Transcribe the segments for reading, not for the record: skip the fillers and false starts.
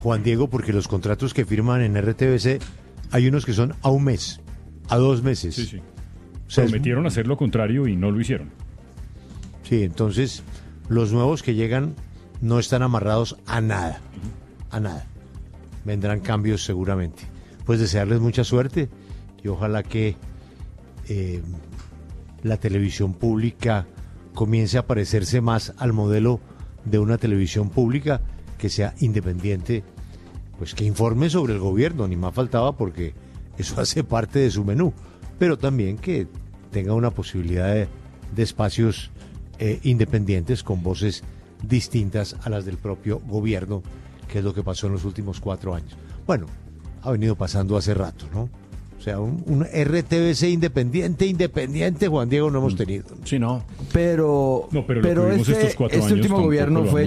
Juan Diego, porque los contratos que firman en RTBC hay unos que son a un mes, a 2 meses. Sí, sí. O sea, Prometieron hacer lo contrario y no lo hicieron. Sí, entonces los nuevos que llegan no están amarrados a nada, a nada. Vendrán cambios seguramente. Pues desearles mucha suerte y ojalá que la televisión pública comience a parecerse más al modelo de una televisión pública que sea independiente, pues que informe sobre el gobierno, ni más faltaba, porque eso hace parte de su menú, pero también que tenga una posibilidad de espacios independientes con voces distintas a las del propio gobierno, que es lo que pasó en los últimos 4 años. Bueno, ha venido pasando hace rato, ¿no? O sea, un RTBC independiente, Juan Diego, no hemos tenido. Sí, no. Pero estos 4 años último gobierno fue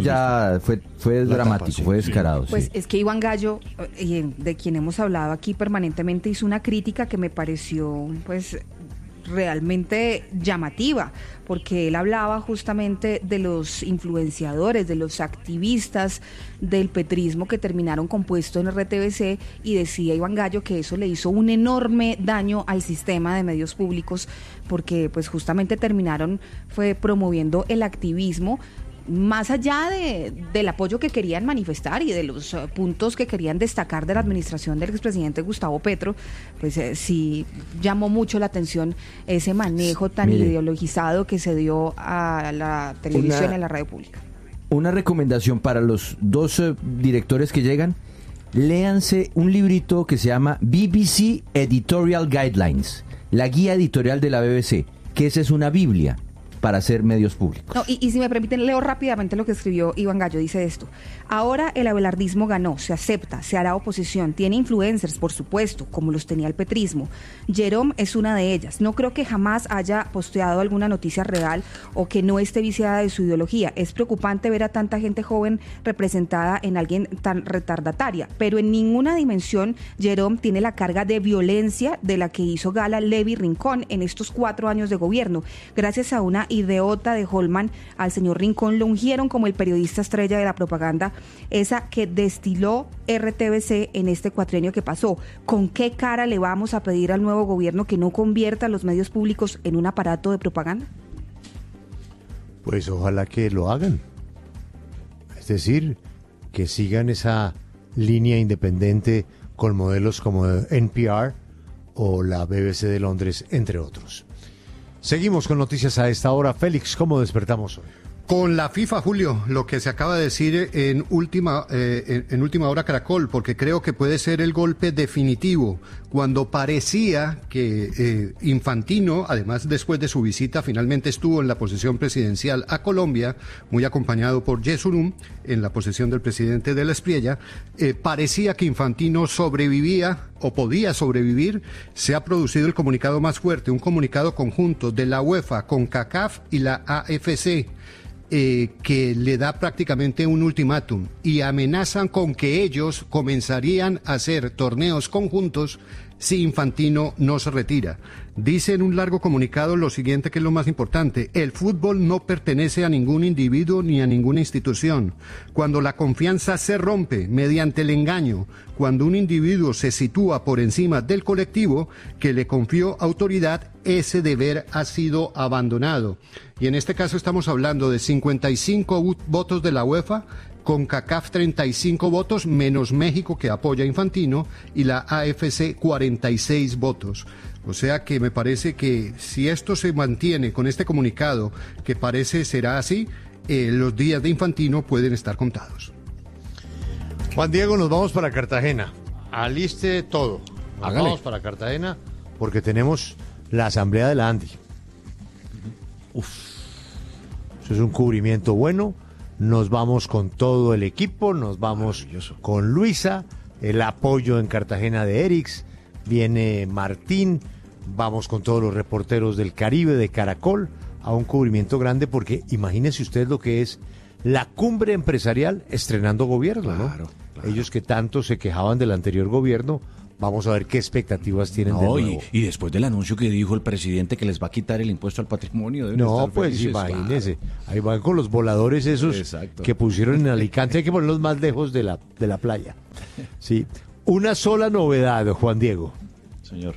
fue dramático, fue descarado. Pues sí. es que Iván Gallo, de quien hemos hablado aquí permanentemente, hizo una crítica que me pareció, pues, realmente llamativa, porque él hablaba justamente de los influenciadores, de los activistas del petrismo que terminaron con puesto en RTBC, y decía Iván Gallo que eso le hizo un enorme daño al sistema de medios públicos, porque pues justamente terminaron promoviendo el activismo más allá del apoyo que querían manifestar y de los puntos que querían destacar de la administración del expresidente Gustavo Petro. Pues sí llamó mucho la atención ese manejo tan ideologizado que se dio a la televisión y a la radio pública. Una recomendación para los 2 directores que llegan: léanse un librito que se llama BBC Editorial Guidelines, la guía editorial de la BBC, que esa es una biblia para hacer medios públicos. No, y si me permiten, leo rápidamente lo que escribió Iván Gallo. Dice esto: ahora el abelardismo ganó, se acepta, se hará oposición, tiene influencers, por supuesto, como los tenía el petrismo. Jerome es una de ellas. No creo que jamás haya posteado alguna noticia real o que no esté viciada de su ideología. Es preocupante ver a tanta gente joven representada en alguien tan retardataria, pero en ninguna dimensión Jerome tiene la carga de violencia de la que hizo gala Levi Rincón en estos 4 años de gobierno. Gracias a una ideota de Holman, al señor Rincón lo ungieron como el periodista estrella de la propaganda, esa que destiló RTBC en este cuatrienio que pasó. ¿Con qué cara le vamos a pedir al nuevo gobierno que no convierta los medios públicos en un aparato de propaganda? Pues ojalá que lo hagan. Es decir, que sigan esa línea independiente con modelos como NPR o la BBC de Londres, entre otros. Seguimos con noticias a esta hora. Félix, ¿cómo despertamos hoy? Con la FIFA, Julio, lo que se acaba de decir en última hora Caracol, porque creo que puede ser el golpe definitivo, cuando parecía que Infantino, además después de su visita, finalmente estuvo en la posesión presidencial a Colombia, muy acompañado por Yesurum, en la posesión del presidente de la Espriella, parecía que Infantino sobrevivía o podía sobrevivir. Se ha producido el comunicado más fuerte, un comunicado conjunto de la UEFA, CONCACAF y la AFC, que le da prácticamente un ultimátum y amenazan con que ellos comenzarían a hacer torneos conjuntos si Infantino no se retira. Dice en un largo comunicado lo siguiente, que es lo más importante: el fútbol no pertenece a ningún individuo ni a ninguna institución. Cuando la confianza se rompe mediante el engaño, cuando un individuo se sitúa por encima del colectivo que le confió autoridad, ese deber ha sido abandonado. Y en este caso estamos hablando de 55 votos de la UEFA, CONCACAF 35 votos, menos México, que apoya a Infantino, y la AFC 46 votos. O sea que me parece que si esto se mantiene con este comunicado, que parece será así, los días de Infantino pueden estar contados. Juan Diego, nos vamos para Cartagena. Aliste todo. Vamos para Cartagena porque tenemos la asamblea de la ANDI. Eso es un cubrimiento bueno. Nos vamos con todo el equipo, nos vamos con Luisa, el apoyo en Cartagena de Erix, viene Martín, vamos con todos los reporteros del Caribe, de Caracol, a un cubrimiento grande, porque imagínense ustedes lo que es la cumbre empresarial estrenando gobierno, ¿no? Claro. Ellos que tanto se quejaban del anterior gobierno, vamos a ver qué expectativas tienen de nuevo. Y después del anuncio que dijo el presidente que les va a quitar el impuesto al patrimonio. No, pues imagínese, ahí van con los voladores esos. Exacto. Que pusieron en Alicante, hay que ponerlos más lejos de la playa. Sí, una sola novedad, Juan Diego. Señor.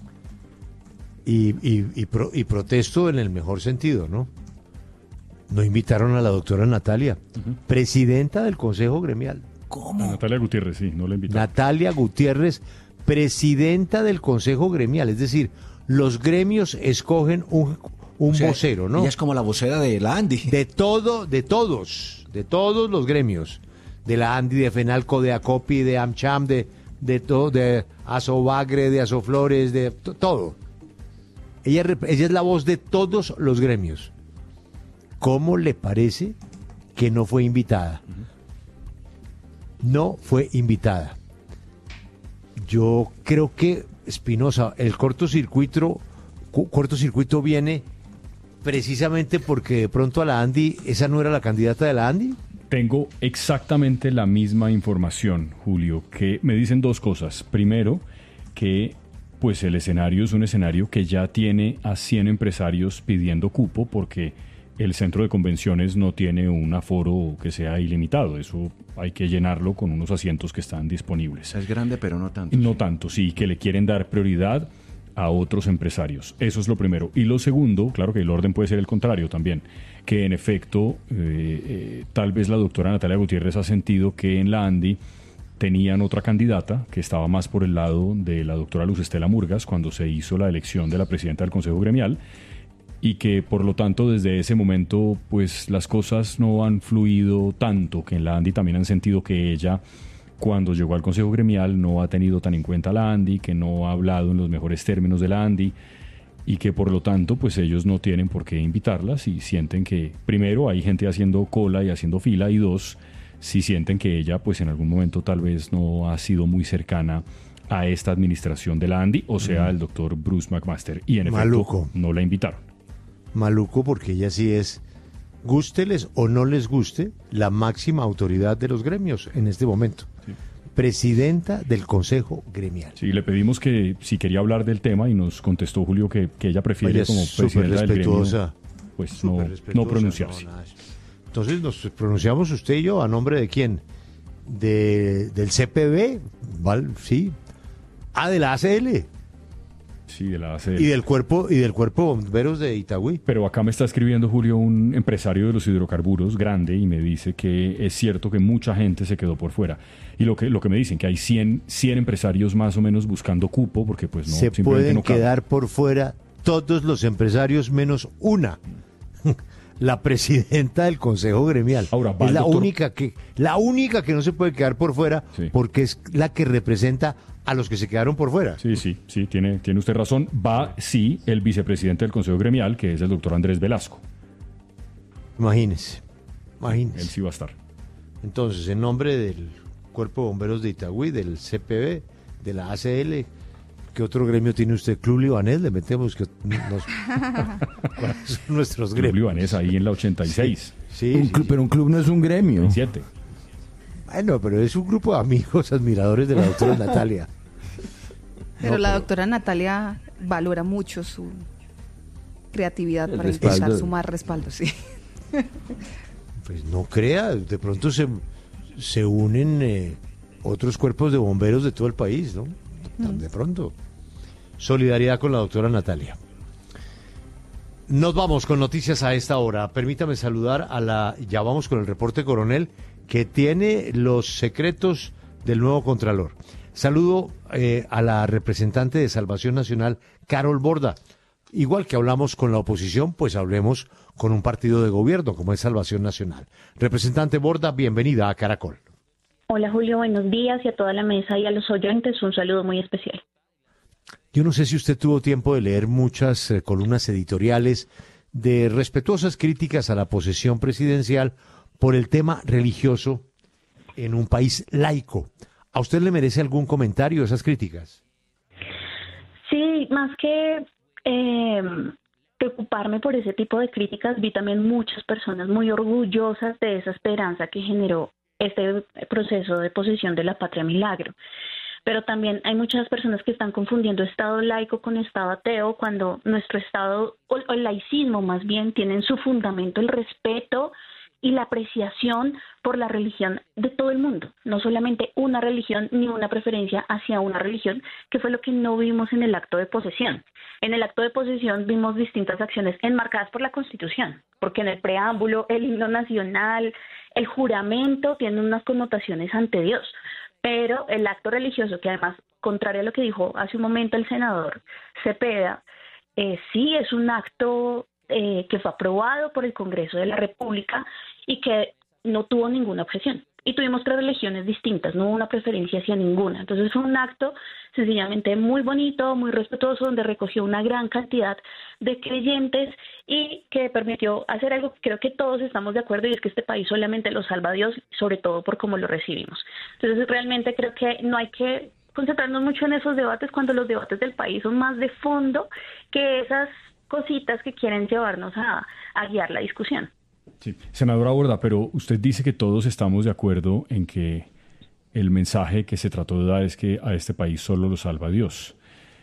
Y protesto en el mejor sentido, ¿no? No invitaron a la doctora Natalia, presidenta del Consejo Gremial. ¿Cómo? Natalia Gutiérrez, sí, no la invitaron. Natalia Gutiérrez, presidenta del Consejo Gremial, es decir, los gremios escogen un vocero, ¿no? Ella es como la vocera de la ANDI. De todos los gremios, de la ANDI, de FENALCO, de ACOPI, de AMCHAM, de ASOBAGRE, de ASOFLORES, de todo. Ella es la voz de todos los gremios. ¿Cómo le parece que no fue invitada? No fue invitada. Yo creo que, Espinosa, el cortocircuito viene precisamente porque de pronto a la ANDI, ¿esa no era la candidata de la ANDI? Tengo exactamente la misma información, Julio, que me dicen dos cosas. Primero, que pues el escenario es un escenario que ya tiene a 100 empresarios pidiendo cupo porque el centro de convenciones no tiene un aforo que sea ilimitado. Eso hay que llenarlo con unos asientos que están disponibles. Es grande, pero no tanto. No tanto, sí, que le quieren dar prioridad a otros empresarios. Eso es lo primero. Y lo segundo, claro que el orden puede ser el contrario también, que en efecto, tal vez la doctora Natalia Gutiérrez ha sentido que en la ANDI tenían otra candidata que estaba más por el lado de la doctora Luz Estela Murgas cuando se hizo la elección de la presidenta del Consejo Gremial y que por lo tanto desde ese momento pues las cosas no han fluido tanto, que en la ANDI también han sentido que ella cuando llegó al Consejo Gremial no ha tenido tan en cuenta la ANDI, que no ha hablado en los mejores términos de la ANDI y que por lo tanto pues ellos no tienen por qué invitarlas y sienten que primero hay gente haciendo cola y haciendo fila y dos, si sienten que ella pues en algún momento tal vez no ha sido muy cercana a esta administración de la ANDI, o sea, el doctor Bruce McMaster, y en efecto no la invitaron. Maluco porque ella sí es, gústeles o no les guste, la máxima autoridad de los gremios en este momento. Sí. Presidenta del Consejo Gremial. Sí, le pedimos que si quería hablar del tema y nos contestó Julio que ella prefiere como presidenta del gremio pues no pronunciarse. Entonces nos pronunciamos usted y yo a nombre de quién, del CPB, ¿vale? Sí, de la ACL. Sí, de la ACL. Y del cuerpo de bomberos de Itagüí. Pero acá me está escribiendo Julio un empresario de los hidrocarburos grande y me dice que es cierto que mucha gente se quedó por fuera. Y lo que me dicen que hay 100 empresarios más o menos buscando cupo porque pues no se pueden quedar por fuera todos los empresarios menos una. La presidenta del Consejo Gremial. Ahora, es la única que no se puede quedar por fuera, sí, porque es la que representa a los que se quedaron por fuera. Sí, tiene usted razón. Va, sí, el vicepresidente del Consejo Gremial, que es el doctor Andrés Velasco. Imagínese. Él sí va a estar. Entonces, en nombre del Cuerpo de Bomberos de Itagüí, del CPB, de la ACL, ¿qué otro gremio tiene usted? Club Libanés, le metemos que ¿cuáles son nuestros gremios? Club Libanés ahí en la 86. Sí. Pero un club no es un gremio. 7. Bueno, pero es un grupo de amigos, admiradores de la doctora Natalia. Pero la doctora Natalia valora mucho su creatividad para intentar sumar respaldo, sí. Pues no crea, de pronto se unen otros cuerpos de bomberos de todo el país, ¿no? De pronto. Solidaridad con la doctora Natalia. Nos vamos con noticias a esta hora. Permítame saludar ya vamos con el reporte coronel que tiene los secretos del nuevo Contralor. Saludo a la representante de Salvación Nacional, Carol Borda. Igual que hablamos con la oposición, pues hablemos con un partido de gobierno como es Salvación Nacional. Representante Borda, bienvenida a Caracol. Hola Julio, buenos días y a toda la mesa y a los oyentes un saludo muy especial. Yo no sé si usted tuvo tiempo de leer muchas columnas editoriales de respetuosas críticas a la posesión presidencial por el tema religioso en un país laico. ¿A usted le merece algún comentario esas críticas? Sí, más que preocuparme por ese tipo de críticas, vi también muchas personas muy orgullosas de esa esperanza que generó este proceso de posesión de la Patria Milagro. Pero también hay muchas personas que están confundiendo Estado laico con Estado ateo, cuando nuestro Estado, o el laicismo más bien, tiene en su fundamento el respeto y la apreciación por la religión de todo el mundo, no solamente una religión ni una preferencia hacia una religión, que fue lo que no vimos en el acto de posesión. En el acto de posesión vimos distintas acciones enmarcadas por la Constitución, porque en el preámbulo, el himno nacional, el juramento tienen unas connotaciones ante Dios, pero el acto religioso, que además, contrario a lo que dijo hace un momento el senador Cepeda, sí es un acto que fue aprobado por el Congreso de la República y que no tuvo ninguna objeción. Y tuvimos 3 religiones distintas, no hubo una preferencia hacia ninguna. Entonces fue un acto sencillamente muy bonito, muy respetuoso, donde recogió una gran cantidad de creyentes y que permitió hacer algo que creo que todos estamos de acuerdo, y es que este país solamente lo salva Dios, sobre todo por cómo lo recibimos. Entonces realmente creo que no hay que concentrarnos mucho en esos debates, cuando los debates del país son más de fondo que esas cositas que quieren llevarnos a guiar la discusión. Sí. Senadora Borda, pero usted dice que todos estamos de acuerdo en que el mensaje que se trató de dar es que a este país solo lo salva Dios.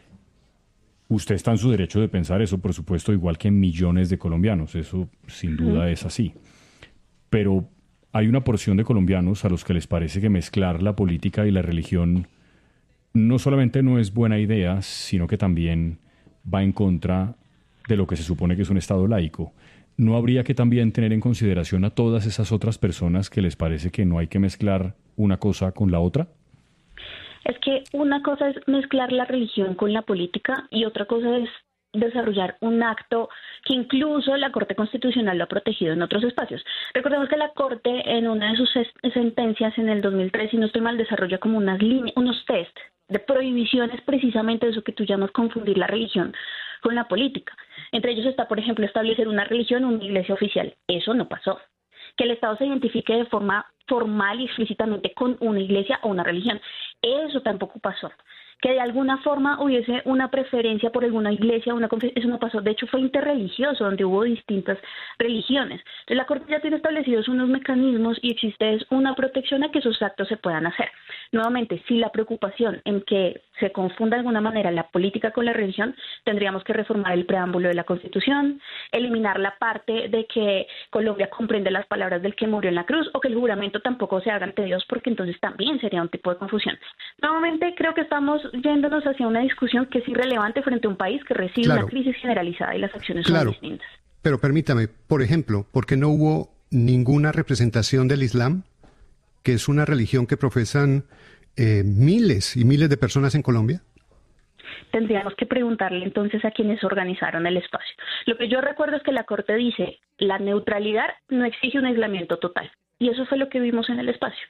Usted está en su derecho de pensar eso, por supuesto, igual que millones de colombianos. Eso sin duda es así. Pero hay una porción de colombianos a los que les parece que mezclar la política y la religión no solamente no es buena idea, sino que también va en contra de lo que se supone que es un Estado laico. ¿No habría que también tener en consideración a todas esas otras personas que les parece que no hay que mezclar una cosa con la otra? Es que una cosa es mezclar la religión con la política y otra cosa es desarrollar un acto que incluso la Corte Constitucional lo ha protegido en otros espacios. Recordemos que la Corte, en una de sus sentencias en el 2003, si no estoy mal, desarrolla como unos test de prohibiciones, precisamente de eso que tú llamas confundir la religión con la política. Entre ellos está, por ejemplo, establecer una religión, una iglesia oficial. Eso no pasó. Que el Estado se identifique de forma formal y explícitamente con una iglesia o una religión. Eso tampoco pasó. Que de alguna forma hubiese una preferencia por alguna iglesia o una confesión, eso no pasó. De hecho, fue interreligioso, donde hubo distintas religiones. Entonces, la Corte ya tiene establecidos unos mecanismos y existe una protección a que esos actos se puedan hacer. Nuevamente, si la preocupación en que se confunda de alguna manera la política con la religión, tendríamos que reformar el preámbulo de la Constitución, eliminar la parte de que Colombia comprende las palabras del que murió en la cruz, o que el juramento tampoco se haga ante Dios, porque entonces también sería un tipo de confusión. Nuevamente, creo que estamos yéndonos hacia una discusión que es irrelevante frente a un país que recibe una crisis generalizada y las acciones son distintas. Pero permítame, por ejemplo, ¿por qué no hubo ninguna representación del Islam, que es una religión que profesan miles y miles de personas en Colombia? Tendríamos que preguntarle entonces a quienes organizaron el espacio. Lo que yo recuerdo es que la Corte dice, la neutralidad no exige un aislamiento total. Y eso fue lo que vimos en el espacio.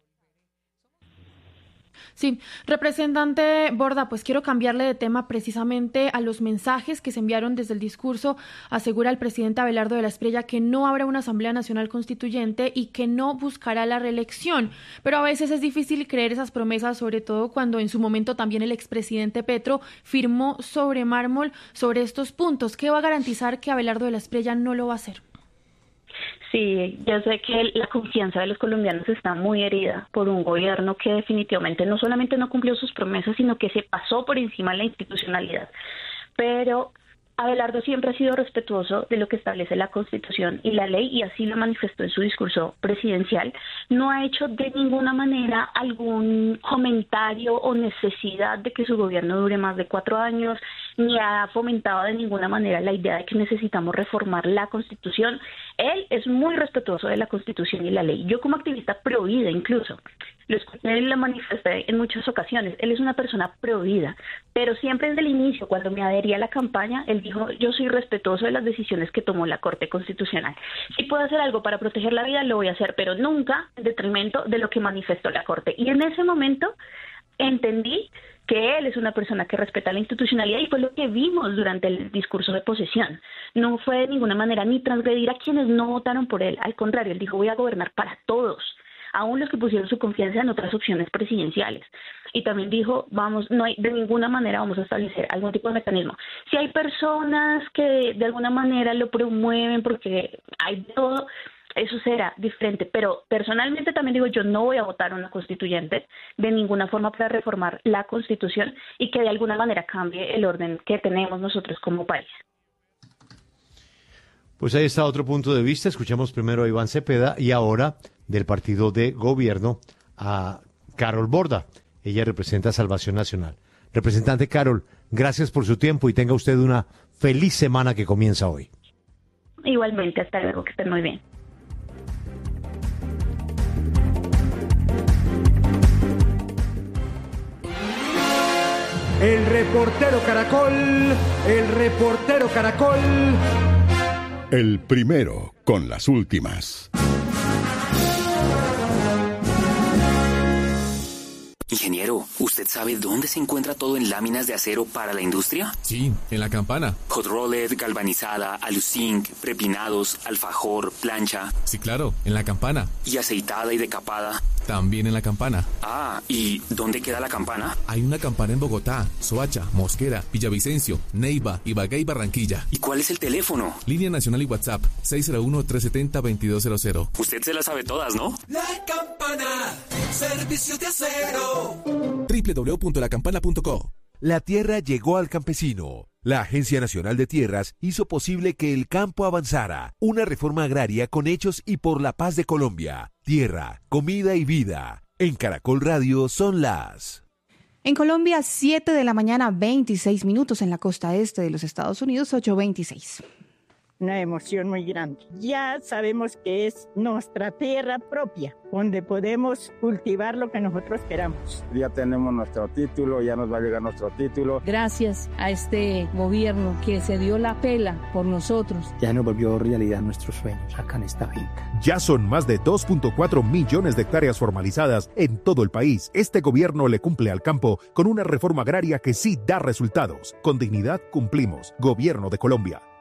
Sí, representante Borda, pues quiero cambiarle de tema precisamente a los mensajes que se enviaron desde el discurso. Asegura el presidente Abelardo de la Espriella que no habrá una Asamblea Nacional Constituyente y que no buscará la reelección. Pero a veces es difícil creer esas promesas, sobre todo cuando en su momento también el expresidente Petro firmó sobre mármol sobre estos puntos. ¿Qué va a garantizar que Abelardo de la Espriella no lo va a hacer? Sí, yo sé que la confianza de los colombianos está muy herida por un gobierno que definitivamente no solamente no cumplió sus promesas, sino que se pasó por encima de la institucionalidad. Pero Abelardo siempre ha sido respetuoso de lo que establece la Constitución y la ley, y así lo manifestó en su discurso presidencial. No ha hecho de ninguna manera algún comentario o necesidad de que su gobierno dure más de 4 años, ni ha fomentado de ninguna manera la idea de que necesitamos reformar la Constitución. Él es muy respetuoso de la Constitución y la ley. Yo como activista pro vida incluso, lo escuché y lo manifesté en muchas ocasiones. Él es una persona pro vida, pero siempre desde el inicio, cuando me adherí a la campaña, él dijo, yo soy respetuoso de las decisiones que tomó la Corte Constitucional. Si puedo hacer algo para proteger la vida, lo voy a hacer, pero nunca en detrimento de lo que manifestó la Corte. Y en ese momento entendí que él es una persona que respeta la institucionalidad, y fue lo que vimos durante el discurso de posesión. No fue de ninguna manera ni transgredir a quienes no votaron por él. Al contrario, él dijo, voy a gobernar para todos, aún los que pusieron su confianza en otras opciones presidenciales. y también dijo, de ninguna manera vamos a establecer algún tipo de mecanismo. Si hay personas que de alguna manera lo promueven porque hay de todo, eso será diferente, pero personalmente también digo, yo no voy a votar una constituyente de ninguna forma para reformar la Constitución y que de alguna manera cambie el orden que tenemos nosotros como país. Pues ahí está otro punto de vista. Escuchamos primero a Iván Cepeda y ahora del partido de gobierno a Carol Borda. Ella representa a Salvación Nacional. Representante Carol, gracias por su tiempo y tenga usted una feliz semana que comienza hoy. Igualmente, hasta luego, que estén muy bien. El reportero Caracol. El primero con las últimas. Ingeniero, ¿usted sabe dónde se encuentra todo en láminas de acero para la industria? Sí, en La Campana. Hot rolled, galvanizada, aluzinc, prepinados, alfajor, plancha. Sí, claro, en La Campana. ¿Y aceitada y decapada? También en La Campana. Ah, ¿y dónde queda La Campana? Hay una campana en Bogotá, Soacha, Mosquera, Villavicencio, Neiva, Ibagué y Barranquilla. ¿Y cuál es el teléfono? Línea nacional y WhatsApp, 601-370-2200. Usted se las sabe todas, ¿no? La Campana, servicios de acero. www.lacampana.co. La tierra llegó al campesino. La Agencia Nacional de Tierras hizo posible que el campo avanzara. Una reforma agraria con hechos y por la paz de Colombia. Tierra, comida y vida. En Caracol Radio son las... En Colombia, 7 de la mañana, 26 minutos. En la costa este de los Estados Unidos, 8:26. Una emoción muy grande. Ya sabemos que es nuestra tierra propia, donde podemos cultivar lo que nosotros queramos. Ya tenemos nuestro título, ya nos va a llegar nuestro título. Gracias a este gobierno que se dio la pela por nosotros. Ya nos volvió realidad nuestros sueños acá en esta finca. Ya son más de 2.4 millones de hectáreas formalizadas en todo el país. Este gobierno le cumple al campo con una reforma agraria que sí da resultados. Con dignidad cumplimos. Gobierno de Colombia.